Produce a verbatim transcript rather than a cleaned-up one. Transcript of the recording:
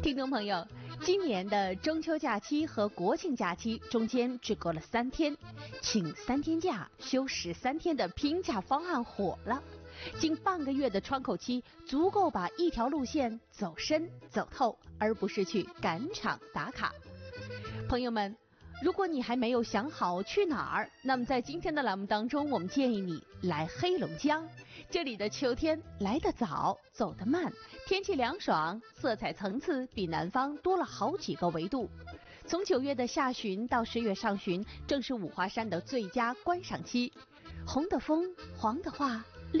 听众朋友，今年的中秋假期和国庆假期中间只隔了三天，请三天假休十三天的拼假方案火了。近半个月的窗口期，足够把一条路线走深走透，而不是去赶场打卡。朋友们，如果你还没有想好去哪儿，那么在今天的栏目当中，我们建议你来黑龙江。这里的秋天来得早，走得慢，天气凉爽，色彩层次比南方多了好几个维度。从九月的下旬到十月上旬，正是五华山的最佳观赏期。红的枫，黄的花，